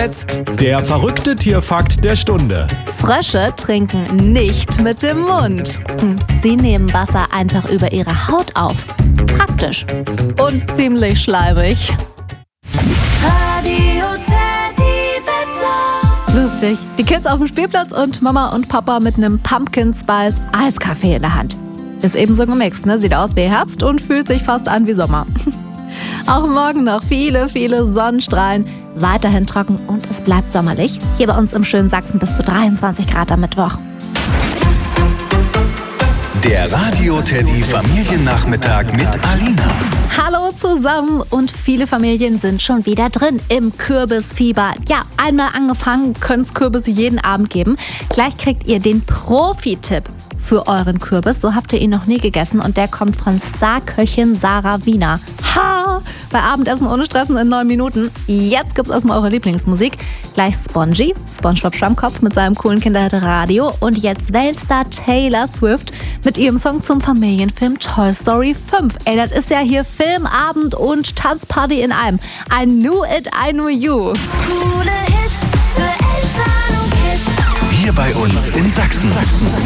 jetzt der verrückte Tierfakt der Stunde. Frösche trinken nicht mit dem Mund. Sie nehmen Wasser einfach über ihre Haut auf. Praktisch. Und ziemlich schleimig. Radio Teddy Wetter. Lustig. Die Kids auf dem Spielplatz und Mama und Papa mit einem Pumpkin Spice Eiskaffee in der Hand. Ist ebenso gemixt, ne? Sieht aus wie Herbst und fühlt sich fast an wie Sommer. Auch morgen noch viele Sonnenstrahlen. Weiterhin trocken und es bleibt sommerlich. Hier bei uns im schönen Sachsen bis zu 23 Grad am Mittwoch. Der Radio Teddy Familiennachmittag mit Alina. Hallo zusammen und viele Familien sind schon wieder drin im Kürbisfieber. Ja, einmal angefangen, können es Kürbisse jeden Abend geben. Gleich kriegt ihr den Profi-Tipp für euren Kürbis. So habt ihr ihn noch nie gegessen und der kommt von Starköchin Sarah Wiener. Ha! Bei Abendessen ohne Stressen in 9 Minuten. Jetzt gibt's erstmal eure Lieblingsmusik. Gleich Spongy, SpongeBob Schwammkopf mit seinem coolen Kinderhit Radio und jetzt Weltstar Taylor Swift mit ihrem Song zum Familienfilm Toy Story 5. Ey, das ist ja hier Filmabend und Tanzparty in einem. I knew it, I knew you. Coole Hits für Eltern und Kids. Hier bei uns in Sachsen.